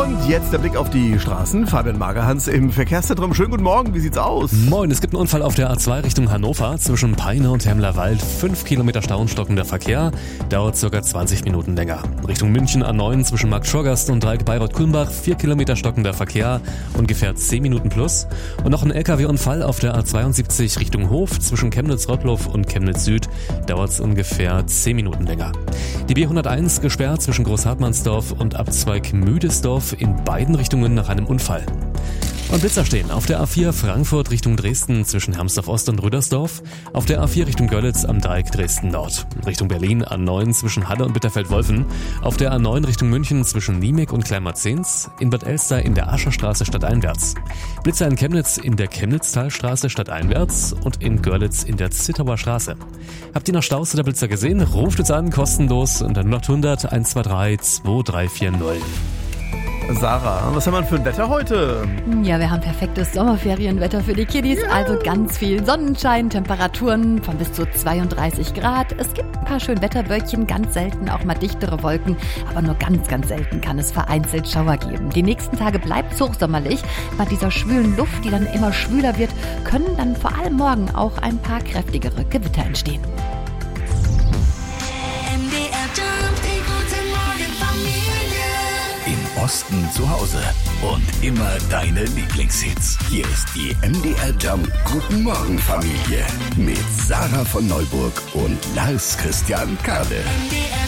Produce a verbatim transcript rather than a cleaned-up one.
Und jetzt der Blick auf die Straßen. Fabian Magerhans im Verkehrszentrum. Schönen guten Morgen, wie sieht's aus? Moin, es gibt einen Unfall auf der A zwei Richtung Hannover zwischen Peine und Hemmlerwald. Fünf Kilometer Stau und stockender Verkehr, dauert circa zwanzig Minuten länger. Richtung München A neun zwischen Markt Schorgast und Dreieck Bayreuth-Kulmbach. Vier Kilometer stockender Verkehr, ungefähr zehn Minuten plus. Und noch ein L K W-Unfall auf der A zweiundsiebzig Richtung Hof zwischen Chemnitz-Rottloff und Chemnitz Süd, dauert ungefähr zehn Minuten länger. Die B hunderteins gesperrt zwischen Großhartmannsdorf und Abzweig Müdesdorf, in beiden Richtungen nach einem Unfall. Und Blitzer stehen auf der A vier Frankfurt Richtung Dresden zwischen Hermsdorf Ost und Rüdersdorf, auf der A vier Richtung Görlitz am Dreieck Dresden Nord, Richtung Berlin A neun zwischen Halle und Bitterfeld-Wolfen, auf der A neun Richtung München zwischen Niemek und Kleinmarzens, in Bad Elster in der Ascherstraße stadteinwärts. Blitzer in Chemnitz in der Chemnitztalstraße stadteinwärts und in Görlitz in der Zittauer Straße. Habt ihr noch Staus oder Blitzer gesehen? Ruft uns an, kostenlos unter null acht hundert eins zwei drei zwei drei vier null. Sarah, was haben wir für ein Wetter heute? Ja, wir haben perfektes Sommerferienwetter für die Kiddies, ja. Also ganz viel Sonnenschein, Temperaturen von bis zu zweiunddreißig Grad. Es gibt ein paar schöne Wetterböckchen, ganz selten auch mal dichtere Wolken, aber nur ganz, ganz selten kann es vereinzelt Schauer geben. Die nächsten Tage bleibt es hochsommerlich. Bei dieser schwülen Luft, die dann immer schwüler wird, können dann vor allem morgen auch ein paar kräftigere Gewitter entstehen. Im Osten zu Hause und immer deine Lieblingshits. Hier ist die M D R Jump Guten Morgen Familie mit Sarah von Neuburg und Lars Christian Kade.